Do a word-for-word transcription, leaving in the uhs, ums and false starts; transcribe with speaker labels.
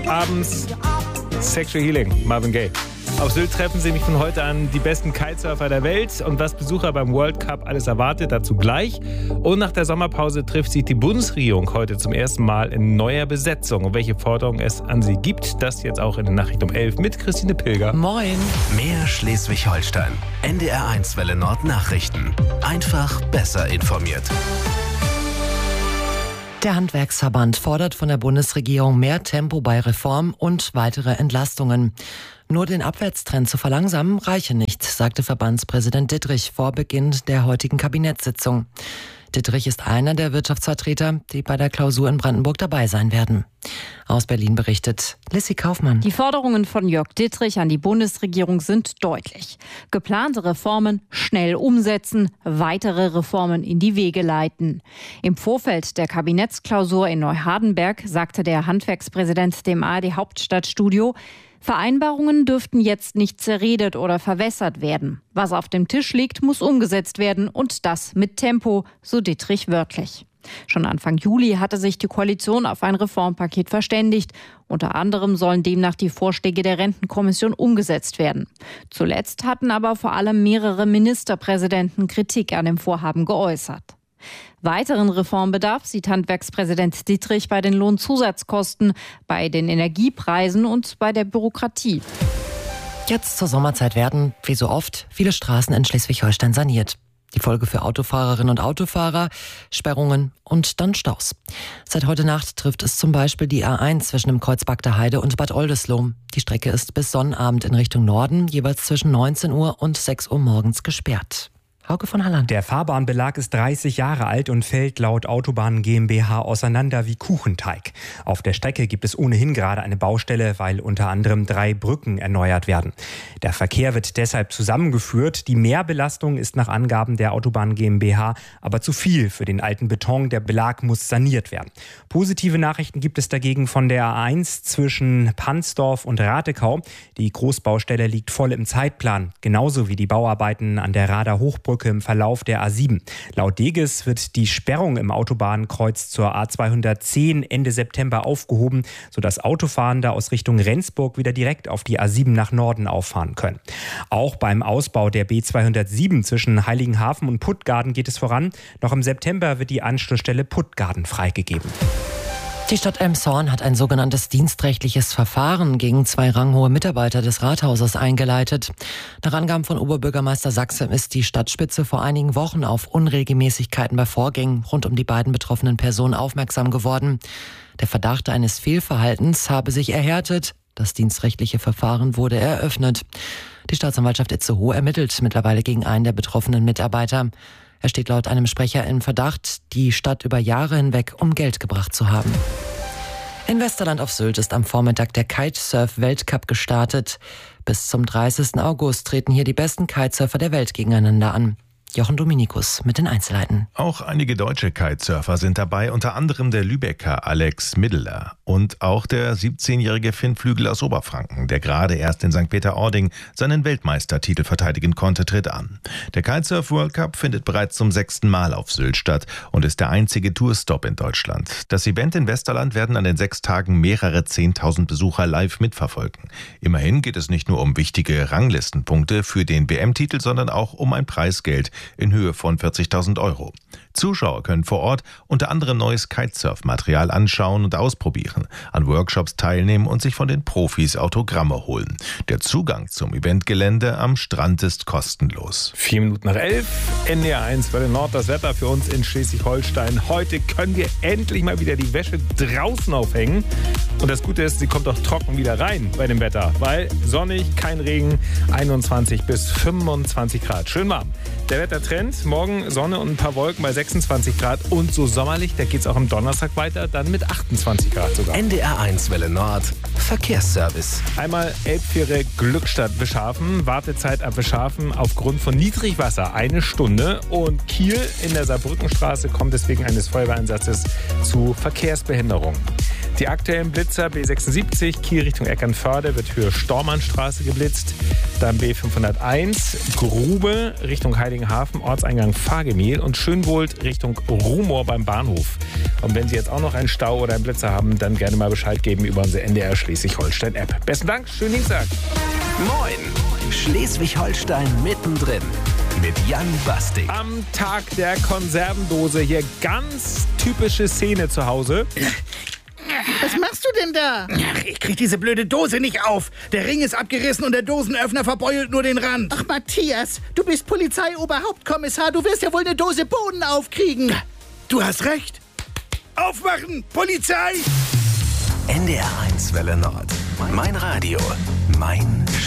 Speaker 1: abends Sexual Healing, Marvin Gaye. Auf Sylt treffen sie mich von heute an die besten Kitesurfer der Welt und was Besucher beim World Cup alles erwartet, dazu gleich. Und nach der Sommerpause trifft sich die Bundesregierung heute zum ersten Mal in neuer Besetzung. Und welche Forderungen es an sie gibt, das jetzt auch in der Nachricht um elf mit Christine Pilger.
Speaker 2: Moin. Mehr Schleswig-Holstein. N D R eins Welle Nord Nachrichten. Einfach besser informiert.
Speaker 3: Der Handwerksverband fordert von der Bundesregierung mehr Tempo bei Reform und weitere Entlastungen. Nur den Abwärtstrend zu verlangsamen reiche nicht, sagte Verbandspräsident Dittrich vor Beginn der heutigen Kabinettssitzung. Dittrich ist einer der Wirtschaftsvertreter, die bei der Klausur in Brandenburg dabei sein werden. Aus Berlin berichtet Lissy Kaufmann.
Speaker 4: Die Forderungen von Jörg Dittrich an die Bundesregierung sind deutlich. Geplante Reformen schnell umsetzen, weitere Reformen in die Wege leiten. Im Vorfeld der Kabinettsklausur in Neuhardenberg sagte der Handwerkspräsident dem A R D-Hauptstadtstudio, Vereinbarungen dürften jetzt nicht zerredet oder verwässert werden. Was auf dem Tisch liegt, muss umgesetzt werden und das mit Tempo, so Dittrich wörtlich. Schon Anfang Juli hatte sich die Koalition auf ein Reformpaket verständigt. Unter anderem sollen demnach die Vorschläge der Rentenkommission umgesetzt werden. Zuletzt hatten aber vor allem mehrere Ministerpräsidenten Kritik an dem Vorhaben geäußert. Weiteren Reformbedarf sieht Handwerkspräsident Dittrich bei den Lohnzusatzkosten, bei den Energiepreisen und bei der Bürokratie.
Speaker 3: Jetzt zur Sommerzeit werden, wie so oft, viele Straßen in Schleswig-Holstein saniert. Die Folge für Autofahrerinnen und Autofahrer, Sperrungen und dann Staus. Seit heute Nacht trifft es zum Beispiel die A eins zwischen dem Kreuz Bagda Heide und Bad Oldesloe. Die Strecke ist bis Sonnabend in Richtung Norden jeweils zwischen neunzehn Uhr und sechs Uhr morgens gesperrt. Hauke von Halland.
Speaker 5: Der Fahrbahnbelag ist dreißig Jahre alt und fällt laut Autobahnen GmbH auseinander wie Kuchenteig. Auf der Strecke gibt es ohnehin gerade eine Baustelle, weil unter anderem drei Brücken erneuert werden. Der Verkehr wird deshalb zusammengeführt. Die Mehrbelastung ist nach Angaben der Autobahn GmbH aber zu viel für den alten Beton. Der Belag muss saniert werden. Positive Nachrichten gibt es dagegen von der A eins zwischen Pansdorf und Ratekau. Die Großbaustelle liegt voll im Zeitplan, genauso wie die Bauarbeiten an der Rader Hochbrücke im Verlauf der A sieben. Laut Deges wird die Sperrung im Autobahnkreuz zur A zweihundertzehn Ende September aufgehoben, sodass Autofahrende aus Richtung Rendsburg wieder direkt auf die A sieben nach Norden auffahren können. Auch beim Ausbau der B zweihundertsieben zwischen Heiligenhafen und Puttgarden geht es voran. Noch im September wird die Anschlussstelle Puttgarden freigegeben.
Speaker 3: Die Stadt Elmshorn hat ein sogenanntes dienstrechtliches Verfahren gegen zwei ranghohe Mitarbeiter des Rathauses eingeleitet. Nach Angaben von Oberbürgermeister Sachse ist die Stadtspitze vor einigen Wochen auf Unregelmäßigkeiten bei Vorgängen rund um die beiden betroffenen Personen aufmerksam geworden. Der Verdacht eines Fehlverhaltens habe sich erhärtet. Das dienstrechtliche Verfahren wurde eröffnet. Die Staatsanwaltschaft Itzehoe ermittelt mittlerweile gegen einen der betroffenen Mitarbeiter. Er steht laut einem Sprecher in Verdacht, die Stadt über Jahre hinweg um Geld gebracht zu haben. In Westerland auf Sylt ist am Vormittag der Kitesurf-Weltcup gestartet. Bis zum dreißigsten August treten hier die besten Kitesurfer der Welt gegeneinander an. Jochen Dominikus mit den Einzelheiten.
Speaker 6: Auch einige deutsche Kitesurfer sind dabei, unter anderem der Lübecker Alex Middeler und auch der siebzehnjährige Finn Flügel aus Oberfranken, der gerade erst in Sankt Peter-Ording seinen Weltmeistertitel verteidigen konnte, tritt an. Der Kitesurf World Cup findet bereits zum sechsten Mal auf Sylt statt und ist der einzige Tourstop in Deutschland. Das Event in Westerland werden an den sechs Tagen mehrere zehntausend Besucher live mitverfolgen. Immerhin geht es nicht nur um wichtige Ranglistenpunkte für den W M-Titel, sondern auch um ein Preisgeld in Höhe von vierzigtausend Euro. Zuschauer können vor Ort unter anderem neues Kitesurf-Material anschauen und ausprobieren, an Workshops teilnehmen und sich von den Profis Autogramme holen. Der Zugang zum Eventgelände am Strand ist kostenlos.
Speaker 1: Vier Minuten nach elf, N D R eins Welle Nord, das Wetter für uns in Schleswig-Holstein. Heute können wir endlich mal wieder die Wäsche draußen aufhängen. Und das Gute ist, sie kommt auch trocken wieder rein bei dem Wetter, weil sonnig, kein Regen, einundzwanzig bis fünfundzwanzig Grad. Schön warm. Der Wettertrend, morgen Sonne und ein paar Wolken bei sechsundzwanzig Grad und so sommerlich, da geht es auch am Donnerstag weiter, dann mit achtundzwanzig Grad sogar.
Speaker 2: N D R eins Welle Nord, Verkehrsservice.
Speaker 1: Einmal Elbfähre Glückstadt Bescharfen, Wartezeit ab Bescharfen aufgrund von Niedrigwasser eine Stunde und Kiel in der Saarbrückenstraße kommt es wegen eines Feuerwehreinsatzes zu Verkehrsbehinderungen. Die aktuellen Blitzer B sechsundsiebzig, Kiel Richtung Eckernförde, wird Höhe Stormannstraße geblitzt. Dann B fünfhunderteins, Grube Richtung Heiligenhafen, Ortseingang Fahrgemehl und Schönwohlt Richtung Rumohr beim Bahnhof. Und wenn Sie jetzt auch noch einen Stau oder einen Blitzer haben, dann gerne mal Bescheid geben über unsere N D R Schleswig-Holstein-App. Besten Dank, schönen Dienstag.
Speaker 2: Moin, Schleswig-Holstein mittendrin mit Jan Bastik.
Speaker 1: Am Tag der Konservendose hier ganz typische Szene zu Hause.
Speaker 7: Was machst du denn da?
Speaker 8: Ach, ich krieg diese blöde Dose nicht auf. Der Ring ist abgerissen und der Dosenöffner verbeult nur den Rand.
Speaker 7: Ach, Matthias, du bist Polizeioberhauptkommissar. Du wirst ja wohl eine Dose Bohnen aufkriegen.
Speaker 8: Du hast recht. Aufmachen, Polizei!
Speaker 2: N D R eins Welle Nord. Mein Radio, mein